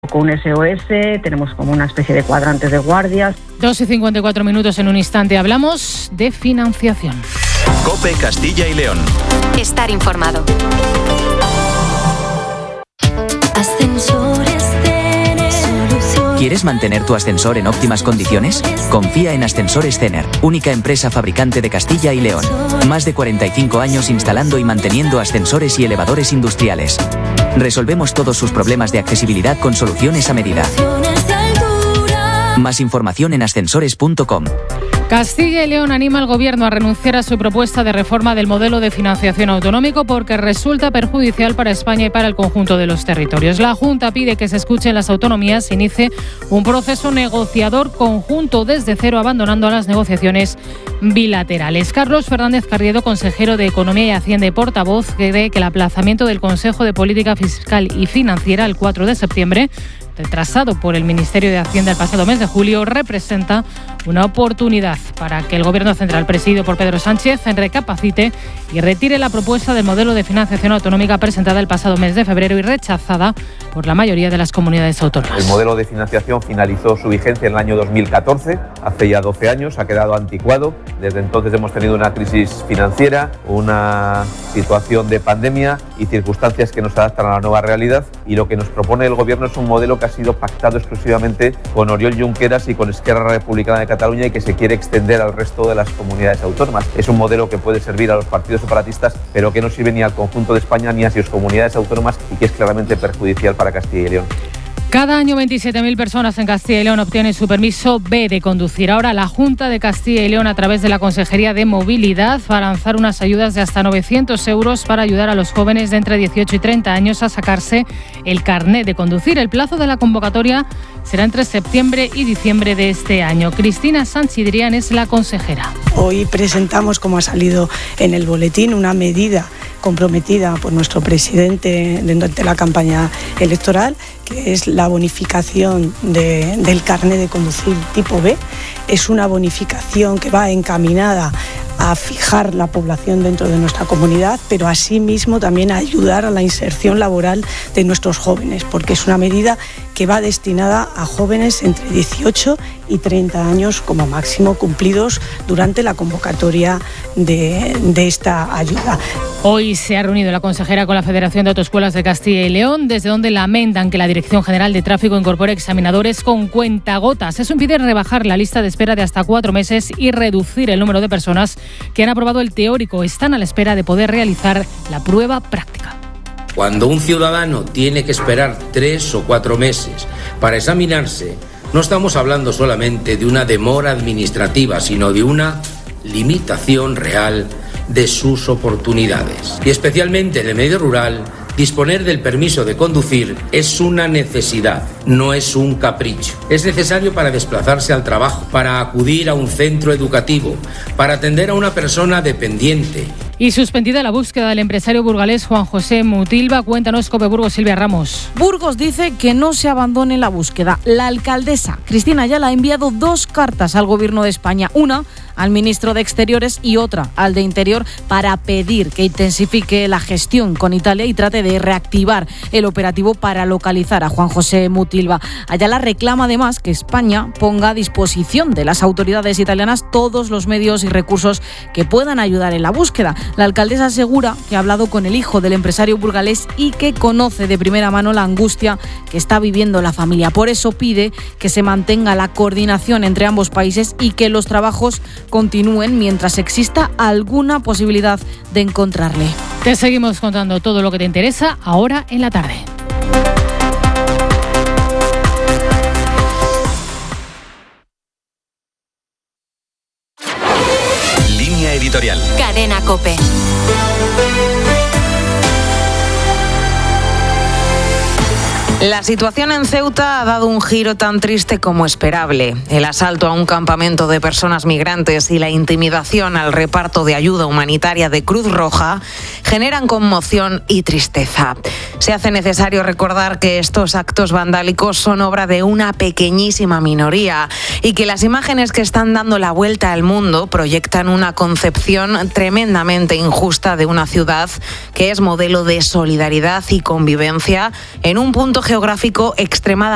con un SOS, tenemos como una especie de cuadrantes de guardias. 2:54 minutos. En un instante hablamos de financiación. COPE Castilla y León. Estar informado. ¿Quieres mantener tu ascensor en óptimas condiciones? Confía en Ascensores Cener, única empresa fabricante de Castilla y León. Más de 45 años instalando y manteniendo ascensores y elevadores industriales. Resolvemos todos sus problemas de accesibilidad con soluciones a medida. Más información en ascensores.com. Castilla y León anima al Gobierno a renunciar a su propuesta de reforma del modelo de financiación autonómico porque resulta perjudicial para España y para el conjunto de los territorios. La Junta pide que se escuchen las autonomías e inicie un proceso negociador conjunto desde cero, abandonando las negociaciones bilaterales. Carlos Fernández Carriedo, consejero de Economía y Hacienda y portavoz, cree que el aplazamiento del Consejo de Política Fiscal y Financiera el 4 de septiembre, retrasado por el Ministerio de Hacienda el pasado mes de julio, representa una oportunidad para que el Gobierno central, presidido por Pedro Sánchez, recapacite y retire la propuesta del modelo de financiación autonómica presentada el pasado mes de febrero y rechazada por la mayoría de las comunidades autónomas. El modelo de financiación finalizó su vigencia en el año 2014, hace ya 12 años, ha quedado anticuado. Desde entonces hemos tenido una crisis financiera, una situación de pandemia y circunstancias que nos adaptan a la nueva realidad, y lo que nos propone el Gobierno es un modelo que ha sido pactado exclusivamente con Oriol Junqueras y con Esquerra Republicana de Cataluña y que se quiere extender al resto de las comunidades autónomas. Es un modelo que puede servir a los partidos separatistas, pero que no sirve ni al conjunto de España ni a sus comunidades autónomas y que es claramente perjudicial para Castilla y León. Cada año 27.000 personas en Castilla y León obtienen su permiso B de conducir. Ahora la Junta de Castilla y León, a través de la Consejería de Movilidad, va a lanzar unas ayudas de hasta 900 euros para ayudar a los jóvenes de entre 18 y 30 años a sacarse el carnet de conducir. El plazo de la convocatoria será entre septiembre y diciembre de este año. Cristina Sanchidrián es la consejera. Hoy presentamos, como ha salido en el boletín, una medida comprometida por nuestro presidente durante la campaña electoral, que es la bonificación del carnet de conducir tipo B. Es una bonificación que va encaminada a fijar la población dentro de nuestra comunidad, pero asimismo también a ayudar a la inserción laboral de nuestros jóvenes, porque es una medida que va destinada a jóvenes entre 18 y 30 años como máximo, cumplidos durante la convocatoria de esta ayuda. Hoy se ha reunido la consejera con la Federación de Autoescuelas de Castilla y León, desde donde lamentan que la Dirección General de Tráfico incorpore examinadores con cuentagotas. Eso impide rebajar la lista de espera de hasta 4 meses y reducir el número de personas que han aprobado el teórico. Están a la espera de poder realizar la prueba práctica. Cuando un ciudadano tiene que esperar 3 o 4 meses para examinarse, no estamos hablando solamente de una demora administrativa, sino de una limitación real de sus oportunidades. Y especialmente en el medio rural, disponer del permiso de conducir es una necesidad, no es un capricho. Es necesario para desplazarse al trabajo, para acudir a un centro educativo, para atender a una persona dependiente. Y suspendida la búsqueda del empresario burgalés Juan José Mutilva. Cuéntanos, COPE Burgos, Silvia Ramos. Burgos dice que no se abandone la búsqueda. La alcaldesa Cristina Ayala ha enviado 2 cartas al Gobierno de España, una al ministro de Exteriores y otra al de Interior, para pedir que intensifique la gestión con Italia y trate de reactivar el operativo para localizar a Juan José Mutilva. Ayala reclama además que España ponga a disposición de las autoridades italianas todos los medios y recursos que puedan ayudar en la búsqueda. La alcaldesa asegura que ha hablado con el hijo del empresario burgalés y que conoce de primera mano la angustia que está viviendo la familia. Por eso pide que se mantenga la coordinación entre ambos países y que los trabajos continúen mientras exista alguna posibilidad de encontrarle. Te seguimos contando todo lo que te interesa ahora en la tarde. Línea editorial. Cadena COPE. La situación en Ceuta ha dado un giro tan triste como esperable. El asalto a un campamento de personas migrantes y la intimidación al reparto de ayuda humanitaria de Cruz Roja generan conmoción y tristeza. Se hace necesario recordar que estos actos vandálicos son obra de una pequeñísima minoría y que las imágenes que están dando la vuelta al mundo proyectan una concepción tremendamente injusta de una ciudad que es modelo de solidaridad y convivencia en un punto geográfico extremadamente